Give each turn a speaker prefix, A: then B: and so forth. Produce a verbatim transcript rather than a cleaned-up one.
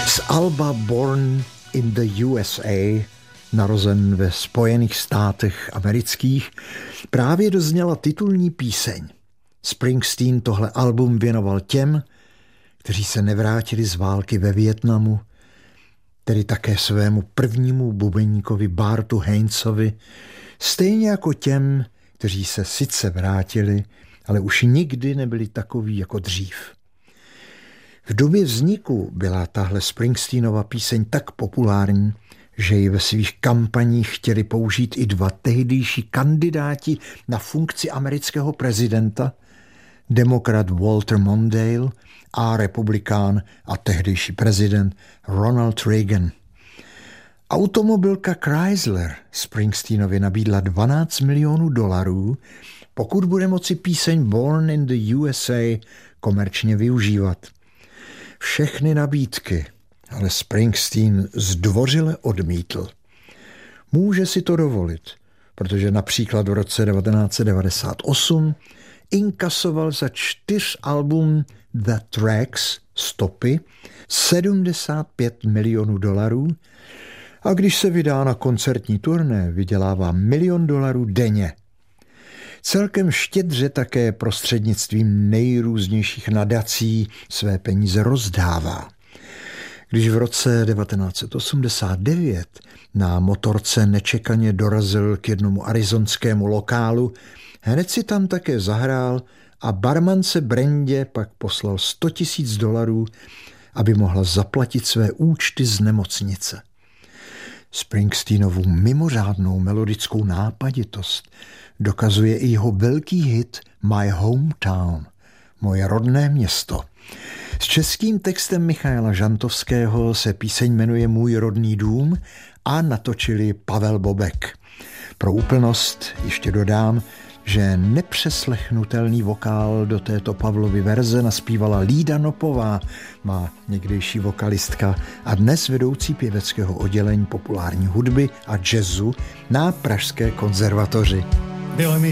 A: Z alba Born in the U S A, narozen ve Spojených státech amerických, právě dozněla titulní píseň. Springsteen tohle album věnoval těm, kteří se nevrátili z války ve Vietnamu, tedy také svému prvnímu bubeníkovi Bartu Hainesovi, stejně jako těm, kteří se sice vrátili, ale už nikdy nebyli takoví jako dřív. V době vzniku byla tahle Springsteenova píseň tak populární, že ji ve svých kampaních chtěli použít i dva tehdejší kandidáti na funkci amerického prezidenta, demokrat Walter Mondale a republikán a tehdejší prezident Ronald Reagan. Automobilka Chrysler Springsteenovi nabídla dvanáct milionů dolarů, pokud bude moci píseň Born in the U S A komerčně využívat. Všechny nabídky ale Springsteen zdvořile odmítl. Může si to dovolit, protože například v roce devatenáct set devadesát osm inkasoval za čtyř album The Tracks, stopy, sedmdesát pět milionů dolarů a když se vydá na koncertní turné, vydělává milion dolarů denně. Celkem štědře také prostřednictvím nejrůznějších nadací své peníze rozdává. Když v roce devatenáct set osmdesát devět na motorce nečekaně dorazil k jednomu arizonskému lokálu, hned si tam také zahrál a barmance Brendě pak poslal sto tisíc dolarů, aby mohla zaplatit své účty z nemocnice. Springsteenovu mimořádnou melodickou nápaditost dokazuje i jeho velký hit My Hometown, moje rodné město. S českým textem Michaela Žantovského se píseň jmenuje Můj rodný dům a natočili Pavel Bobek. Pro úplnost ještě dodám, že nepřeslechnutelný vokál do této Pavlovy verze naspívala Lída Nopová, má někdejší vokalistka a dnes vedoucí pěveckého oddělení populární hudby a jazzu na Pražské konzervatoři.
B: Bylo mi